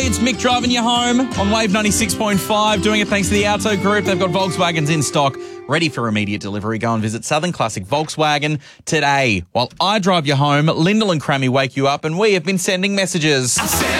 It's Mick driving you home on Wave 96.5, doing it thanks to the Auto Group. They've got Volkswagens in stock, ready for immediate delivery. Go and visit Southern Classic Volkswagen today. While I drive you home, Lyndall and Crammy wake you up, and we have been sending messages.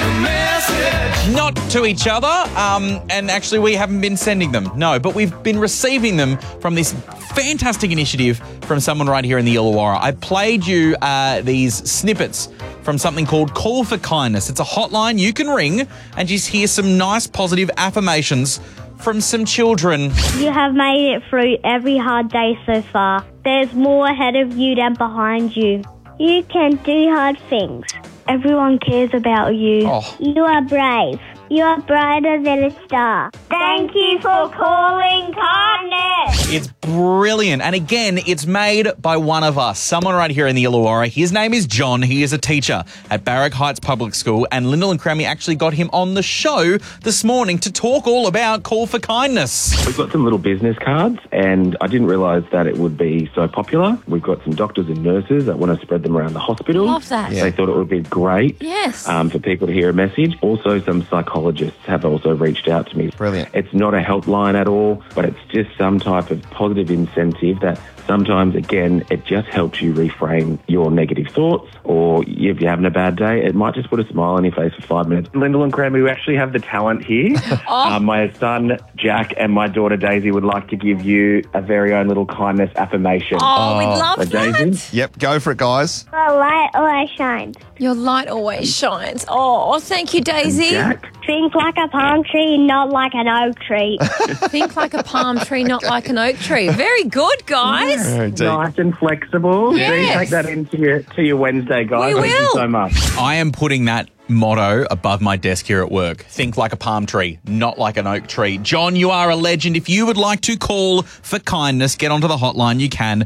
Not to each other, and actually we haven't been sending them, no, but we've been receiving them from this fantastic initiative from someone right here in the Illawarra. I played you these snippets from something called Call for Kindness. It's a hotline you can ring and just hear some nice positive affirmations from some children. You have made it through every hard day so far. There's more ahead of you than behind you. You can do hard things. Everyone cares about you. Oh. You are brave. You are brighter than a star. Thank you for calling kindness. It's brilliant. And again, it's made by one of us, someone right here in the Illawarra. His name is John. He is a teacher at Barrack Heights Public School. And Lyndall and Crammy actually got him on the show this morning to talk all about Call for Kindness. We've got some little business cards, and I didn't realise that it would be so popular. We've got some doctors and nurses that want to spread them around the hospital. Love that. They thought it would be great Yes. for people to hear a message. Also, some psychologists have also reached out to me. Brilliant. It's not a helpline at all, but it's just some type of positive incentive that sometimes, again, it just helps you reframe your negative thoughts, or if you're having a bad day, it might just put a smile on your face for 5 minutes. Lyndall and Crammy, we actually have the talent here. My son, Jack, and my daughter, Daisy, would like to give you a very own little kindness affirmation. Oh, we love So, that. Daisy? Yep, go for it, guys. The light always shines. Your light always shines. Oh, thank you, Daisy. Jack? Think like a palm tree, not like an oak tree. Think like a palm tree, not like an oak tree. Very good, guys. Nice and flexible. Yes. See, take that into your Wednesday, guys. We Thank you will. so much. I am putting that motto above my desk here at work. Think like a palm tree, not like an oak tree. John, you are a legend. If you would like to call for kindness, get onto the hotline. You can.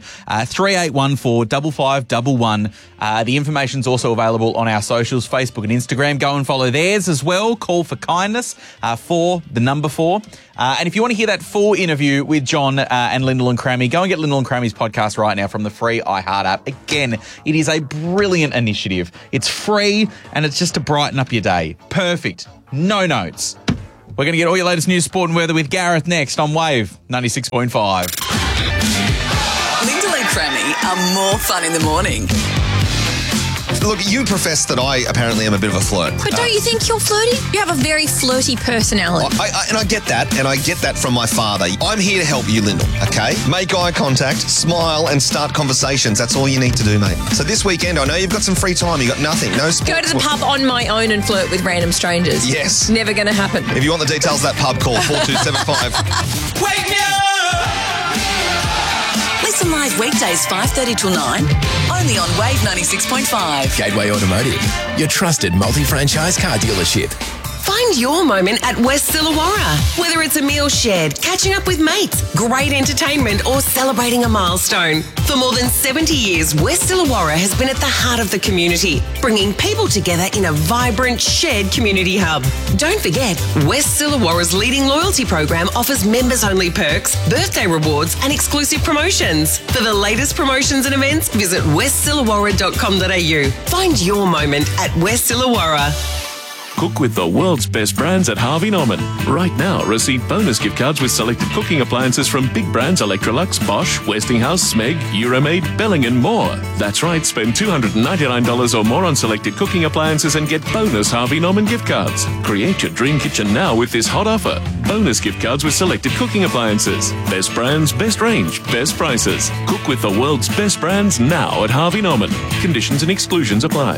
3814 5511. The information's also available on our socials, Facebook and Instagram. Go and follow theirs as well. Call for kindness, 4. And if you want to hear that full interview with John and Lyndall and Crammy, go and get Lyndall and Crammy's podcast right now from the free iHeart app. Again, it is a brilliant initiative. It's free and it's just to brighten up your day. Perfect. No notes. We're going to get all your latest news, sport and weather with Gareth next on Wave 96.5. Lyndall and Crammy are more fun in the morning. Look, you profess that I apparently am a bit of a flirt. But don't you think you're flirty? You have a very flirty personality. I get that, and I get that from my father. I'm here to help you, Lyndall, okay? Make eye contact, smile, and start conversations. That's all you need to do, mate. So this weekend, I know you've got some free time. You've got nothing, no sports. Go to the pub on my own and flirt with random strangers. Yes. Never going to happen. If you want the details of that pub, call 4275. Wake me up! Listen live weekdays 5:30 till 9, only on Wave 96.5. Gateway Automotive, your trusted multi-franchise car dealership. Find your moment at West Illawarra. Whether it's a meal shared, catching up with mates, great entertainment, or celebrating a milestone. For more than 70 years, West Illawarra has been at the heart of the community, bringing people together in a vibrant, shared community hub. Don't forget, West Illawarra's leading loyalty program offers members-only perks, birthday rewards, and exclusive promotions. For the latest promotions and events, visit westillawarra.com.au. Find your moment at West Illawarra. Cook with the world's best brands at Harvey Norman. Right now, receive bonus gift cards with selected cooking appliances from big brands Electrolux, Bosch, Westinghouse, Smeg, Euromaid, Belling and more. That's right, spend $299 or more on selected cooking appliances and get bonus Harvey Norman gift cards. Create your dream kitchen now with this hot offer. Bonus gift cards with selected cooking appliances. Best brands, best range, best prices. Cook with the world's best brands now at Harvey Norman. Conditions and exclusions apply.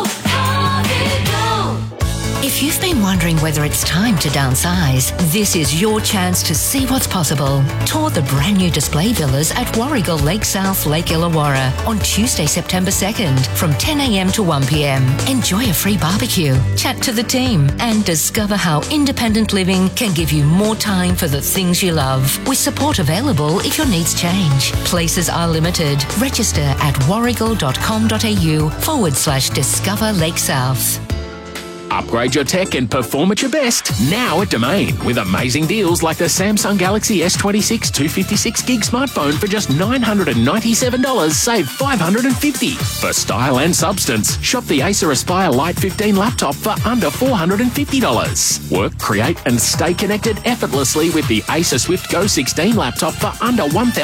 If you've been wondering whether it's time to downsize, this is your chance to see what's possible. Tour the brand new display villas at Warrigal Lake South, Lake Illawarra on Tuesday, September 2nd from 10 a.m. to 1 p.m. Enjoy a free barbecue, chat to the team, and discover how independent living can give you more time for the things you love. With support available if your needs change. Places are limited. Register at warrigal.com.au/Discover Lake South. Upgrade your tech and perform at your best now at Domain with amazing deals like the Samsung Galaxy S26 256 gig smartphone for just $997, save $550. For style and substance, shop the Acer Aspire Lite 15 laptop for under $450. Work, create and stay connected effortlessly with the Acer Swift Go 16 laptop for under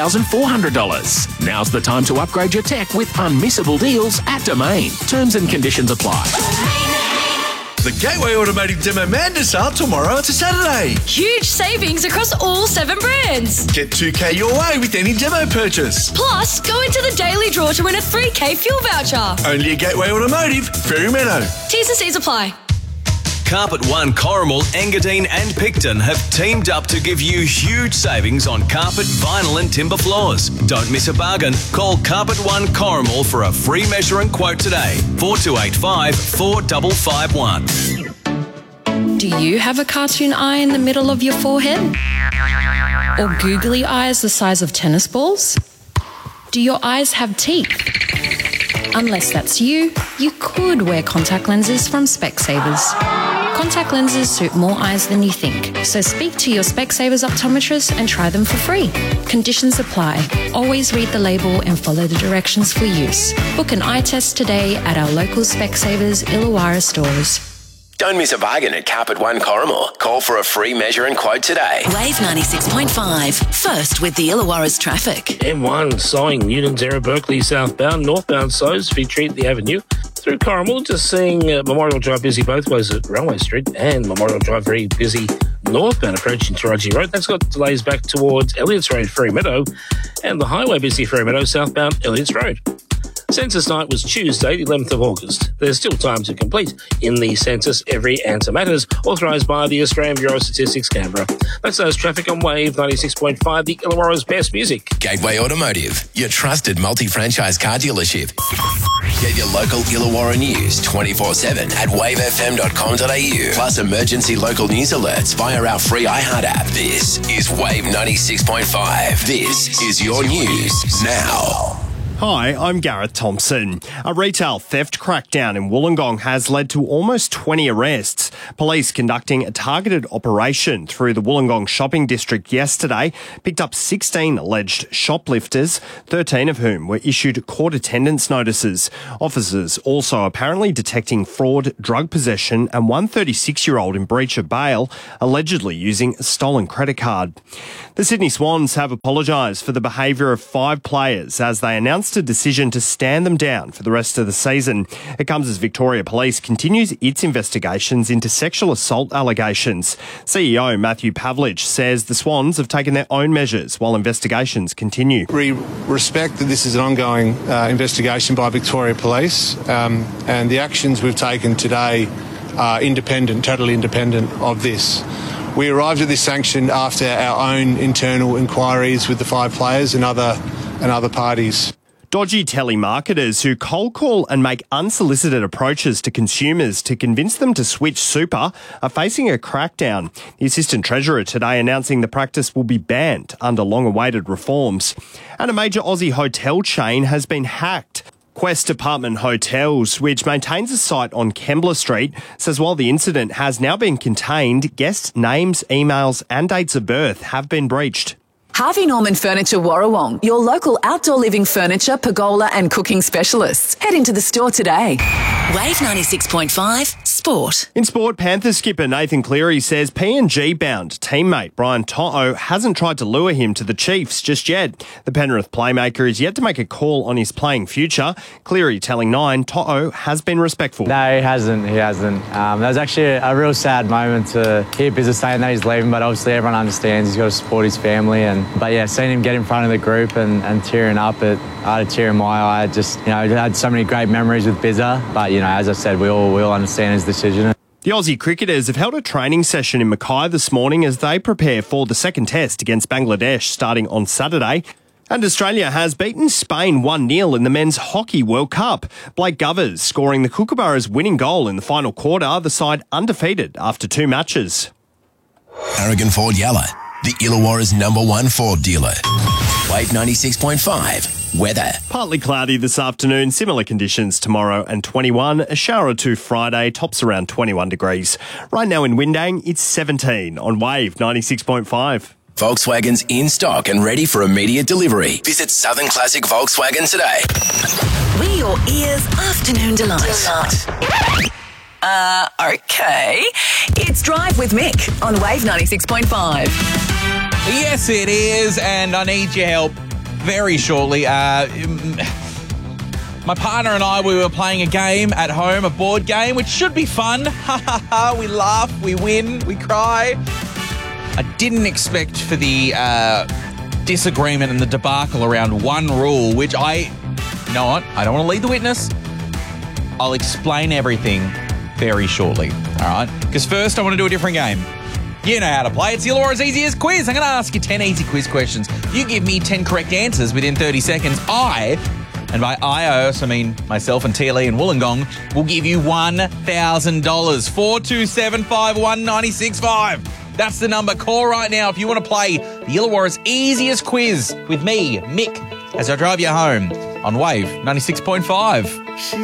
$1,400. Now's the time to upgrade your tech with unmissable deals at Domain. Terms and conditions apply. The Gateway Automotive Demo Madness are tomorrow to Saturday. Huge savings across all 7 brands. Get $2,000 your way with any demo purchase. Plus, go into the daily draw to win a $3,000 fuel voucher. Only at Gateway Automotive, Fairy Meadow. T's and C's apply. Carpet One, Corrimal, Engadine and Picton have teamed up to give you huge savings on carpet, vinyl and timber floors. Don't miss a bargain. Call Carpet One Corrimal for a free measure and quote today. 4285 4551. Do you have a cartoon eye in the middle of your forehead? Or googly eyes the size of tennis balls? Do your eyes have teeth? Unless that's you could wear contact lenses from Specsavers. Contact lenses suit more eyes than you think, so speak to your Specsavers optometrist and try them for free. Conditions apply. Always read the label and follow the directions for use. Book an eye test today at our local Specsavers Illawarra stores. Don't miss a bargain at Carpet One Corrimal. Call for a free measure and quote today. Wave 96.5. First with the Illawarra's traffic. M1 slowing Newton Zero Berkeley southbound, northbound slows Fitch the Avenue. Through Corrimal, just seeing Memorial Drive busy both ways at Railway Street and Memorial Drive very busy northbound approaching Taraji Road. That's got delays back towards Elliots Road, Ferry Meadow, and the highway busy Ferry Meadow southbound Elliots Road. Census night was Tuesday, the 11th of August. There's still time to complete in the census. Every answer matters, authorised by the Australian Bureau of Statistics, Canberra. That's those traffic on Wave 96.5, the Illawarra's best music. Gateway Automotive, your trusted multi-franchise car dealership. Get your local Illawarra news 24/7 at wavefm.com.au. Plus emergency local news alerts via our free iHeart app. This is Wave 96.5. This is your news now. Hi, I'm Gareth Thompson. A retail theft crackdown in Wollongong has led to almost 20 arrests. Police conducting a targeted operation through the Wollongong shopping district yesterday picked up 16 alleged shoplifters, 13 of whom were issued court attendance notices. Officers also apparently detecting fraud, drug possession and one 36-year-old in breach of bail, allegedly using a stolen credit card. The Sydney Swans have apologised for the behaviour of 5 players as they announced a decision to stand them down for the rest of the season. It comes as Victoria Police continues its investigations into sexual assault allegations. CEO Matthew Pavlich says the Swans have taken their own measures while investigations continue. We respect that this is an ongoing investigation by Victoria Police and the actions we've taken today are independent, totally independent of this. We arrived at this sanction after our own internal inquiries with the 5 players and other parties. Dodgy telemarketers who cold call and make unsolicited approaches to consumers to convince them to switch super are facing a crackdown. The Assistant Treasurer today announcing the practice will be banned under long-awaited reforms. And a major Aussie hotel chain has been hacked. Quest Apartment Hotels, which maintains a site on Kembla Street, says while the incident has now been contained, guests' names, emails and dates of birth have been breached. Harvey Norman Furniture Warrawong, your local outdoor living furniture, pergola and cooking specialists. Head into the store today. Wave 96.5 Sport. In sport, Panthers skipper Nathan Cleary says PNG-bound teammate Brian To'o hasn't tried to lure him to the Chiefs just yet. The Penrith playmaker is yet to make a call on his playing future. Cleary telling Nine To'o has been respectful. No, he hasn't. That was actually a real sad moment to hear business saying that he's leaving, but obviously everyone understands he's got to support his family. But yeah, seeing him get in front of the group and tearing up, I had a tear in my eye. Just, I had so many great memories with Bizza. But, as I said, we all understand his decision. The Aussie cricketers have held a training session in Mackay this morning as they prepare for the second test against Bangladesh starting on Saturday. And Australia has beaten Spain 1-0 in the Men's Hockey World Cup. Blake Govers scoring the Kookaburras' winning goal in the final quarter, the side undefeated after 2 matches. Aragon Ford Yalla, the Illawarra's #1 Ford dealer. Wave 96.5. Weather. Partly cloudy this afternoon, similar conditions tomorrow and 21. A shower or two Friday, tops around 21 degrees. Right now in Windang, it's 17 on Wave 96.5. Volkswagen's in stock and ready for immediate delivery. Visit Southern Classic Volkswagen today. We're your ears' afternoon delight. Okay. It's Drive with Mick on Wave 96.5. Yes, it is, and I need your help very shortly. My partner and I, we were playing a game at home, a board game, which should be fun. Ha ha ha, we laugh, we win, we cry. I didn't expect for the disagreement and the debacle around one rule, which you know what? I don't want to lead the witness. I'll explain everything very shortly, all right? Because first I want to do a different game. You know how to play. It's the Illawarra's easiest quiz. I'm going to ask you 10 easy quiz questions. You give me 10 correct answers within 30 seconds. And by I also mean myself and TLE and Wollongong, will give you $1,000. 4275196.5. That's the number. Call right now if you want to play the Illawarra's easiest quiz with me, Mick, as I drive you home on Wave 96.5.